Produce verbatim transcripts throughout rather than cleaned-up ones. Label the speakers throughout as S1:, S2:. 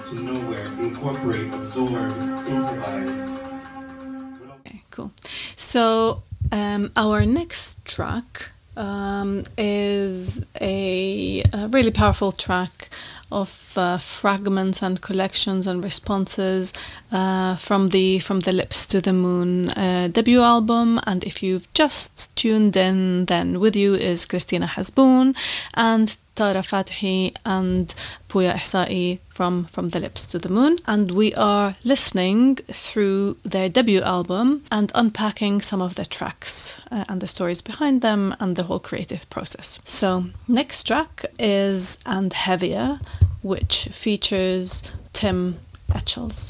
S1: to nowhere, incorporate, absorb, improvise.
S2: Okay, cool. So um, our next track um, is a, a really powerful track of uh, fragments and collections and responses uh, from the From the Lips to the Moon uh, debut album. And if you've just tuned in, then with you is Christina Hasboun and Tara Fathi and Pouya Ihsa'i from From the Lips to the Moon. And we are listening through their debut album and unpacking some of the tracks uh, and the stories behind them and the whole creative process. So next track is And Heavier, which features Tim Etchells.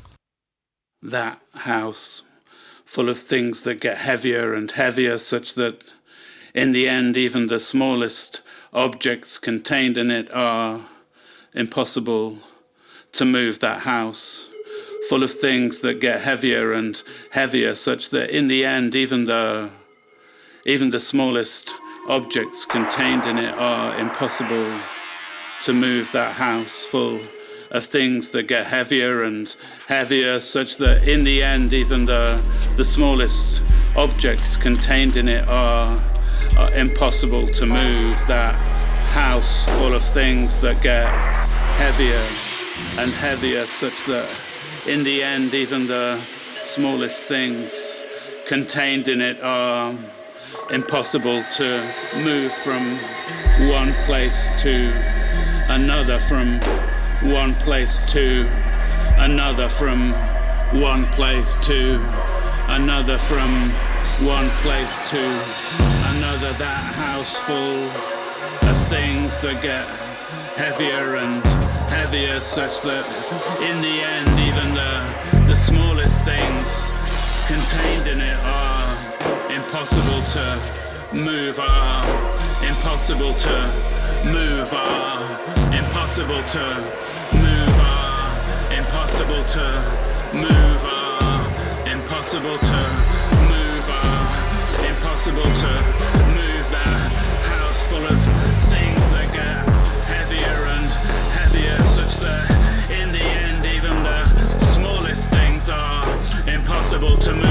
S3: That house, full of things that get heavier and heavier, such that in the end even the smallest objects contained in it are impossible to move. That house, full of things that get heavier and heavier, such that in the end even the even the smallest objects contained in it are impossible to move. That house, full of things that get heavier and heavier, such that in the end even the the smallest objects contained in it are, are impossible to move. That house, full of things that get heavier and heavier, such that in the end even the smallest things contained in it are impossible to move from one place to another, from one place to another, from one place to another, from one place to another. That house full of things that get heavier and heavier, such that in the end even the, the smallest things contained in it are impossible to move, are impossible to move, are impossible to move, are impossible to move, are impossible to move, are impossible to move. That house full of